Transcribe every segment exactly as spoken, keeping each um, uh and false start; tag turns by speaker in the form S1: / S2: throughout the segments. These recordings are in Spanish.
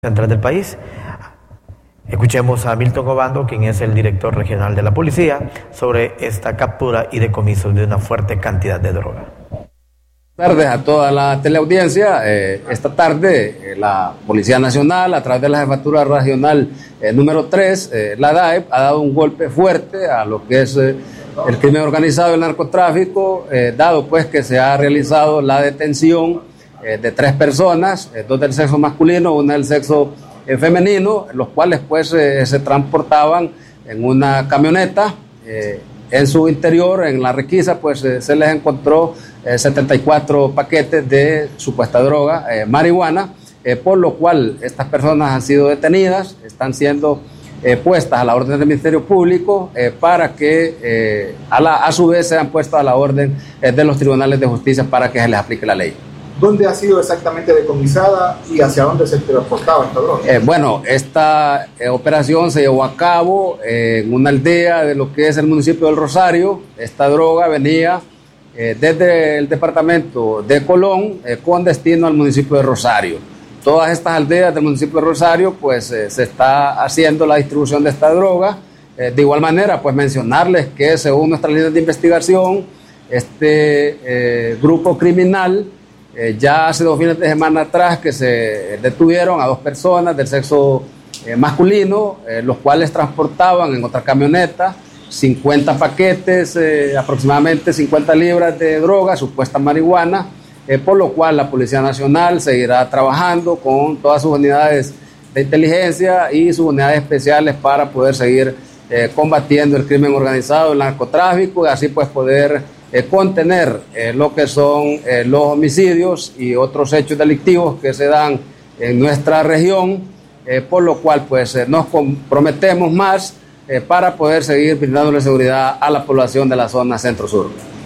S1: Central del país. Escuchemos a Milton Obando, quien es el director regional de la policía, sobre esta captura y decomiso de una fuerte cantidad de droga.
S2: Buenas tardes a toda la teleaudiencia. Eh, esta tarde eh, la Policía Nacional, a través de la Jefatura Regional eh, número tres, eh, la D A E P, ha dado un golpe fuerte a lo que es eh, el crimen organizado y el narcotráfico, eh, dado pues que se ha realizado la detención eh, de tres personas, eh, dos del sexo masculino, una del sexo eh, femenino, los cuales pues eh, se transportaban en una camioneta. Eh, en su interior, en la requisa, pues eh, se les encontró eh, setenta y cuatro paquetes de supuesta droga, eh, marihuana, eh, por lo cual estas personas han sido detenidas, están siendo eh, puestas a la orden del Ministerio Público eh, para que eh, a, la, a su vez sean puestas a la orden eh, de los tribunales de justicia para que se les aplique la ley.
S3: ¿Dónde ha sido exactamente decomisada y hacia dónde se transportaba esta droga?
S2: Eh, bueno, esta eh, operación se llevó a cabo eh, en una aldea de lo que es el municipio del Rosario. Esta droga venía eh, desde el departamento de Colón eh, con destino al municipio de Rosario. Todas estas aldeas del municipio de Rosario, pues eh, se está haciendo la distribución de esta droga. Eh, de igual manera, pues mencionarles que según nuestras líneas de investigación, este eh, grupo criminal Eh, ya hace dos fines de semana atrás que se detuvieron a dos personas del sexo eh, masculino, eh, los cuales transportaban en otra camioneta cincuenta paquetes, eh, aproximadamente cincuenta libras de droga, supuesta marihuana, eh, por lo cual la Policía Nacional seguirá trabajando con todas sus unidades de inteligencia y sus unidades especiales para poder seguir eh, combatiendo el crimen organizado, el narcotráfico, y así pues poder Eh, contener eh, lo que son eh, los homicidios y otros hechos delictivos que se dan en nuestra región, eh, por lo cual pues eh, nos comprometemos más eh, para poder seguir brindándole seguridad a la población de la zona centro-sur.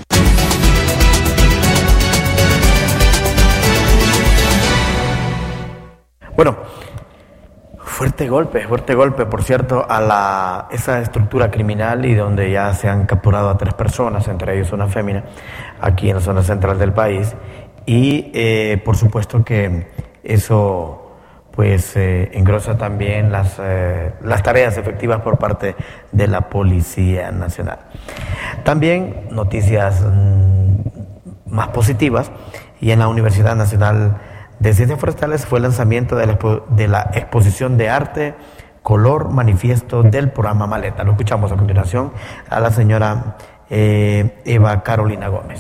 S1: Bueno, fuerte golpe, fuerte golpe, por cierto, a la, esa estructura criminal, y donde ya se han capturado a tres personas, entre ellos una fémina, aquí en la zona central del país, y eh, por supuesto que eso pues eh, engrosa también las, eh, las tareas efectivas por parte de la Policía Nacional. También noticias mmm, más positivas, y en la Universidad Nacional de Ciencias Forestales fue el lanzamiento de la, expo de la exposición de arte Color Manifiesto del programa Maleta. Lo escuchamos a continuación a la señora eh, Eva Carolina Gómez.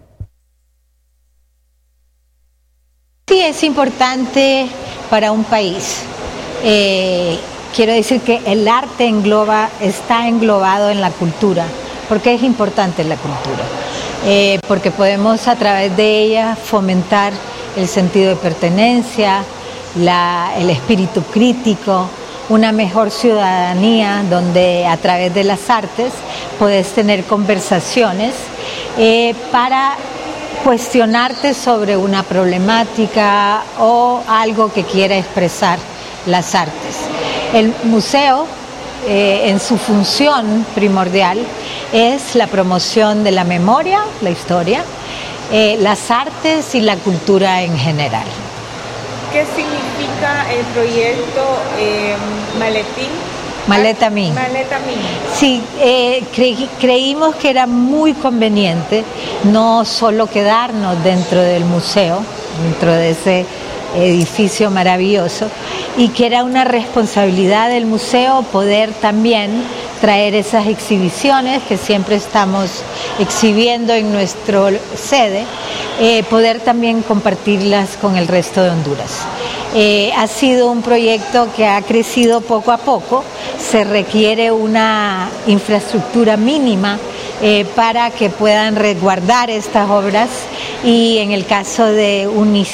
S4: Sí, es importante para un país. Eh, quiero decir que el arte engloba, está englobado en la cultura. ¿Por qué es importante la cultura? Eh, porque podemos a través de ella fomentar el sentido de pertenencia, la, el espíritu crítico, una mejor ciudadanía donde a través de las artes puedes tener conversaciones eh, para cuestionarte sobre una problemática o algo que quiera expresar las artes. El museo, eh, en su función primordial, es la promoción de la memoria, la historia, Eh, las artes y la cultura en general.
S5: ¿Qué significa el proyecto eh, Maletín?
S4: Maleta Min.
S5: Maleta Min.
S4: Sí, eh, cre creímos que era muy conveniente no solo quedarnos dentro del museo, dentro de ese edificio maravilloso, y que era una responsabilidad del museo poder también traer esas exhibiciones que siempre estamos exhibiendo en nuestro sede, eh, poder también compartirlas con el resto de Honduras. Eh, ha sido un proyecto que ha crecido poco a poco, se requiere una infraestructura mínima eh, para que puedan resguardar estas obras, y en el caso de Unis,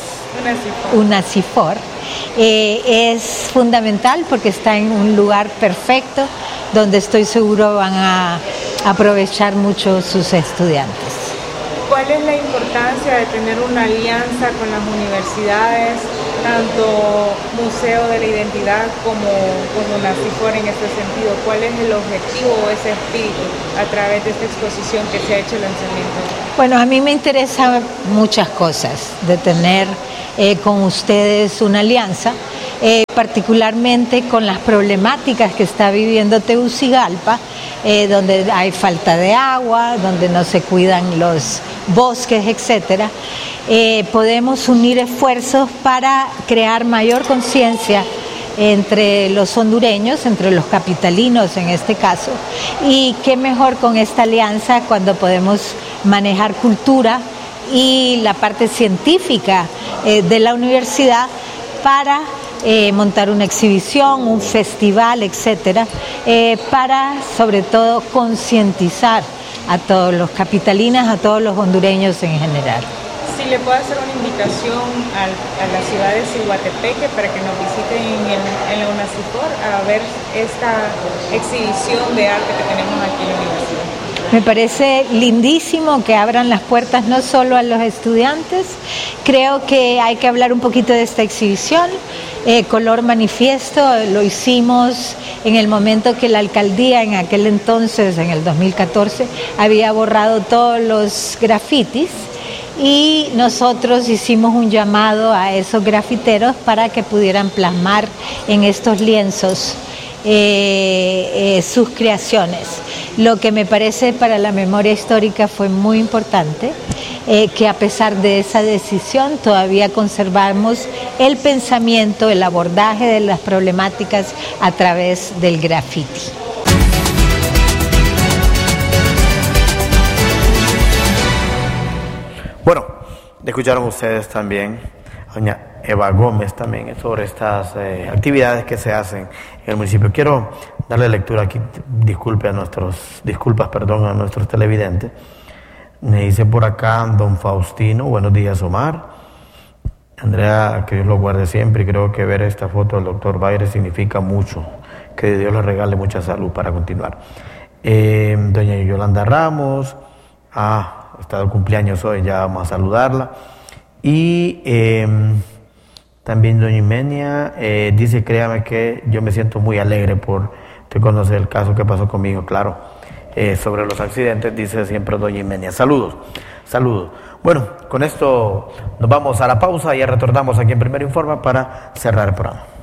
S4: Unacifor, eh, es fundamental porque está en un lugar perfecto donde estoy seguro van a aprovechar mucho sus estudiantes.
S5: ¿Cuál es la importancia de tener una alianza con las universidades, tanto Museo de la Identidad como con Unacifor en este sentido? ¿Cuál es el objetivo o ese espíritu a través de esta exposición que se ha hecho el lanzamiento?
S4: Bueno, a mí me interesan muchas cosas de tener eh, con ustedes una alianza. eh, particularmente con las problemáticas que está viviendo Tegucigalpa, eh, donde hay falta de agua, donde no se cuidan los bosques, etcétera. Eh, podemos unir esfuerzos para crear mayor conciencia entre los hondureños, entre los capitalinos en este caso, y qué mejor con esta alianza cuando podemos manejar cultura y la parte científica eh, de la universidad para eh, montar una exhibición, un festival, etcétera, eh, para sobre todo concientizar a todos los capitalinos, a todos los hondureños en general.
S5: Si le puedo hacer una invitación al, a la ciudad de Ciguatepeque para que nos visiten en, el, en la UNACIFOR a ver esta exhibición de arte que tenemos aquí en la universidad.
S4: Me parece lindísimo que abran las puertas no solo a los estudiantes, creo que hay que hablar un poquito de esta exhibición. Eh, Color Manifiesto lo hicimos en el momento que la alcaldía en aquel entonces, en el dos mil catorce, había borrado todos los grafitis. Y nosotros hicimos un llamado a esos grafiteros para que pudieran plasmar en estos lienzos eh, eh, sus creaciones. Lo que me parece para la memoria histórica fue muy importante, eh, que a pesar de esa decisión todavía conservamos el pensamiento, el abordaje de las problemáticas a través del grafiti.
S1: Bueno, escucharon ustedes también a doña Eva Gómez también sobre estas eh, actividades que se hacen en el municipio. Quiero darle lectura aquí, disculpe a nuestros, disculpas, perdón, a nuestros televidentes. Me dice por acá don Faustino, buenos días Omar. Andrea, que Dios lo guarde siempre, y creo que ver esta foto del doctor Baire significa mucho. Que Dios le regale mucha salud para continuar. Eh, doña Yolanda Ramos, ah, está de cumpleaños hoy, ya vamos a saludarla. Y eh, también doña Imenia eh, dice, créame que yo me siento muy alegre por te conocer el caso que pasó conmigo, claro, eh, sobre los accidentes, dice siempre doña Imenia. Saludos, saludos. Bueno, con esto nos vamos a la pausa y ya retornamos aquí en Primero Informa para cerrar el programa.